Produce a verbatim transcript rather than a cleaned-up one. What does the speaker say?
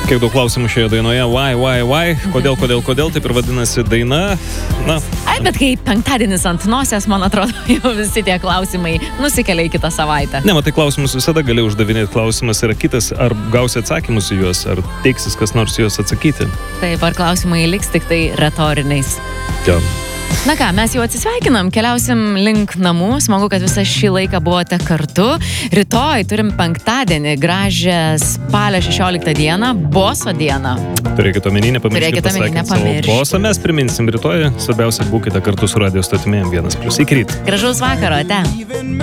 Kiek daug klausimų šioje dainoje. Why, why, why? Kodėl, kodėl, kodėl? Taip ir vadinasi daina. Na. Ai, bet kai penktadienis ant nosies, man atrodo, jau visi tie klausimai nusikelia į kitą savaitę. Ne, matai, klausimus visada gali uždavinėti. Klausimas yra kitas, ar gausi atsakymus į juos, ar teiksis kas nors juos atsakyti. Taip, ar klausimai liks tik tai retoriniais. Ja. Na ką, mes jau atsisveikinam, keliausim link namų. Smagu, kad visą šį laiką buvote kartu. Rytoj turim penktadienį, gražią spalio šešioliktą dieną, boso dieną. Turėkite omeny, nepamirškite Turėkite omeny, pasakyti savo nepamirškite. bosą. Mes priminsim rytoj. Svarbiausia, būkite kartu su radio stotimėjim vienas plius. Iki ryto. Gražaus vakaro, ate.